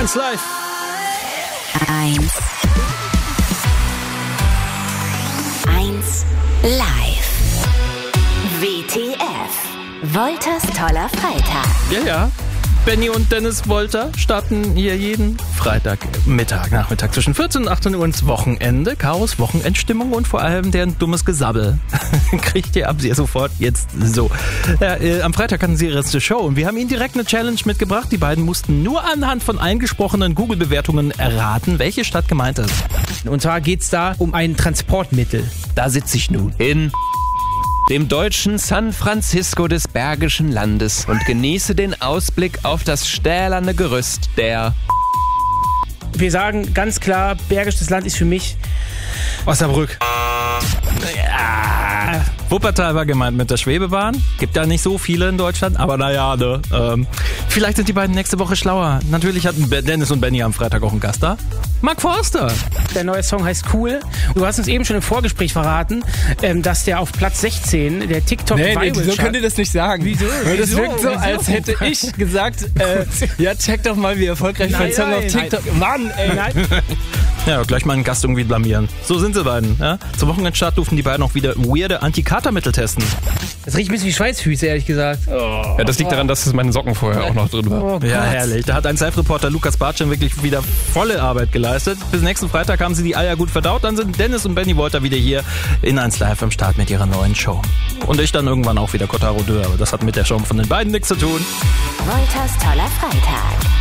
1 Live. 1 Live. WTF. Wolters toller Freitag. Ja. Benny und Dennis Wolter starten hier jeden Freitag, Nachmittag zwischen 14 und 18 Uhr ins Wochenende. Chaos, Wochenendstimmung und vor allem deren dummes Gesabbel. Kriegt ihr ab sofort jetzt so. Ja, am Freitag hatten sie ihre erste Show und wir haben ihnen direkt eine Challenge mitgebracht. Die beiden mussten nur anhand von eingesprochenen Google-Bewertungen erraten, welche Stadt gemeint ist. Und zwar geht's da um ein Transportmittel. Da sitze ich nun. In dem deutschen San Francisco des Bergischen Landes und genieße den Ausblick auf das stählerne Gerüst der... Wir sagen ganz klar, Bergisches Land ist für mich Osnabrück. Ja, Wuppertal war gemeint mit der Schwebebahn. Gibt ja nicht so viele in Deutschland, aber naja, ne. Vielleicht sind die beiden nächste Woche schlauer. Natürlich hatten Dennis und Benny am Freitag auch einen Gast da. Mark Forster. Der neue Song heißt Cool. Du hast uns eben schon im Vorgespräch verraten, dass der auf Platz 16 der TikTok Nee, so könnt ihr das nicht sagen. Wieso? Weil das wirkt so, Wieso? als hätte ich gesagt, ja, check doch mal, wie erfolgreich mein Song auf TikTok... Mann, ey. Nein. Ja, gleich mal einen Gast irgendwie blamieren. So sind sie beiden. Ja? Zum Wochenendstart durften die beiden auch wieder weirde Antikatermittel testen. Das riecht ein bisschen wie Schweißfüße, ehrlich gesagt. Ja, das liegt daran, dass meine Socken vorher auch noch drin waren. Oh Ja, Gott. herrlich. Da hat ein Live-Reporter Lukas Bartschen wirklich wieder volle Arbeit geleistet. Bis nächsten Freitag haben sie die Eier gut verdaut. Dann sind Dennis und Benny Wolter wieder hier in 1 Live am Start mit ihrer neuen Show. Und ich dann irgendwann auch wieder Cotaro Deux. Aber das hat mit der Show von den beiden nichts zu tun. Wolters toller Freitag.